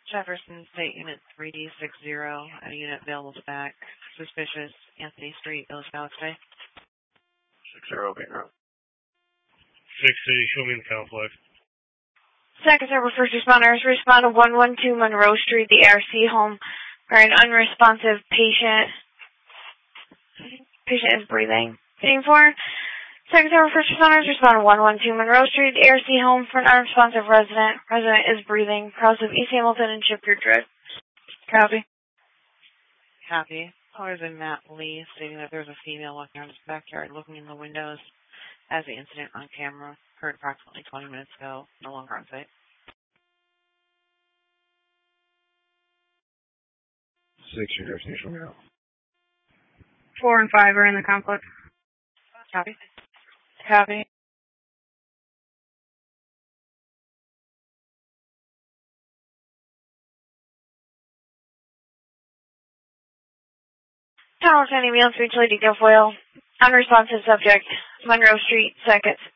Jefferson State Unit 3D60, a unit available to back. Suspicious, Anthony Street, Village Galaxy. 60, okay, now. 60, show me the complex. Second Server First Responders, respond to 112 Monroe Street, the ARC home, for an unresponsive patient. Patient is breathing. Team 4. Second Server First Responders, respond to 112 Monroe Street, the ARC home, for an unresponsive resident. Resident is breathing. Cross of East Hamilton and Shipyard Drive. Copy. Copy. Callers in Matt Lee stating that there's a female walking around his backyard looking in the windows as the incident on camera occurred approximately 20 minutes ago, no longer on site. 60, destination, now. 4 and 5 are in the complex. Copy. Copy. Tower 10 ambulance reach Lady Guilfoyle. Unresponsive subject. Monroe Street, seconds.